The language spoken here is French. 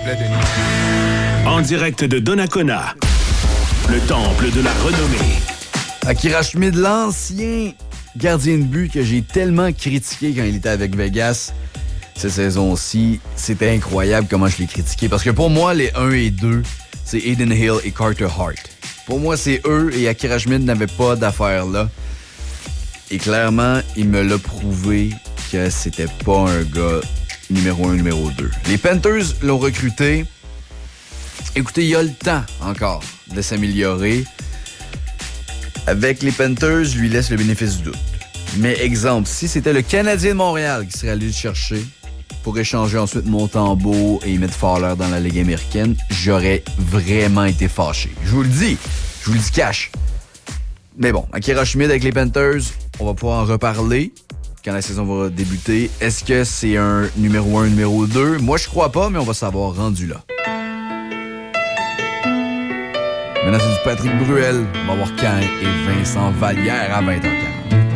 plaît, Denis. En direct de Donnacona, le temple de la renommée. Akira Schmid, l'ancien gardien de but que j'ai tellement critiqué quand il était avec Vegas cette saison-ci. C'était incroyable comment je l'ai critiqué. Parce que pour moi, les 1 et 2, c'est Aiden Hill et Carter Hart. Pour moi, c'est eux et Akira Schmid n'avait pas d'affaires là. Et clairement, il me l'a prouvé que c'était pas un gars numéro 1, numéro 2. Les Panthers l'ont recruté. Écoutez, il y a le temps encore de s'améliorer. Avec les Panthers, je lui laisse le bénéfice du doute. Mais exemple, si c'était le Canadien de Montréal qui serait allé le chercher pour échanger ensuite Montembeault et mettre Fowler dans la Ligue américaine, j'aurais vraiment été fâché. Je vous le dis cash. Mais bon, Akira Schmid avec les Panthers, on va pouvoir en reparler quand la saison va débuter. Est-ce que c'est un numéro 1, numéro 2? Moi, je crois pas, mais on va savoir rendu là. Maintenant, c'est du Patrick Bruel. On va voir Caen et Vincent Vallière à 20h40.